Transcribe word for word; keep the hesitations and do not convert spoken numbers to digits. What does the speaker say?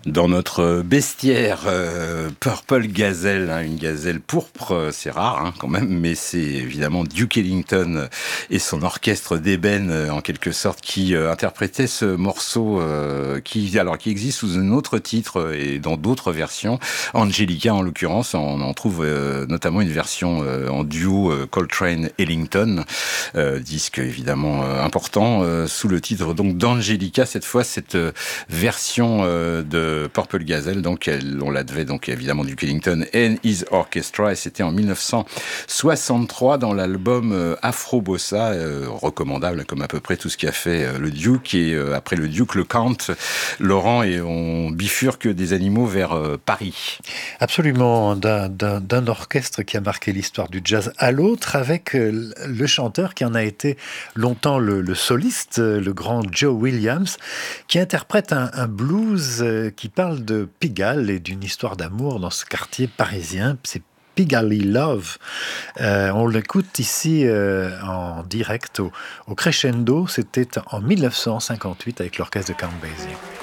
Dans notre bestiaire euh, Purple Gazelle, hein, une gazelle pourpre, c'est rare hein, quand même, mais c'est évidemment Duke Ellington et son orchestre d'ébène euh, en quelque sorte qui euh, interprétait ce morceau euh, qui, alors, qui existe sous un autre titre et dans d'autres versions. Angelica en l'occurrence, on en trouve euh, notamment une version euh, en duo euh, Coltrane-Ellington, euh, disque évidemment euh, important, euh, sous le titre donc d'Angelica. Cette fois, cette euh, version euh, de Purple Gazelle, donc elle, on la devait donc évidemment Duke Ellington and His Orchestra, et c'était en dix-neuf cent soixante-trois dans l'album euh, Afro Bossa, euh, recommandable comme à peu près tout ce qu'a fait euh, le Duke, et euh, après le Duke, le Count, Laurent, et on bifurque des animaux vers euh, Paris. Absolument, d'un, d'un, d'un orchestre qui a marqué l'histoire du jazz à l'autre, avec euh, le chanteur qui en a été longtemps le, le soliste, le grand Joe Williams, qui interprète un, un blues euh, qui parle de Pigalle et d'une histoire d'amour dans ce quartier parisien. C'est Pigalle Love. Euh, on l'écoute ici euh, en direct au, au Crescendo. C'était en dix-neuf cent cinquante-huit avec l'orchestre de Count Basie.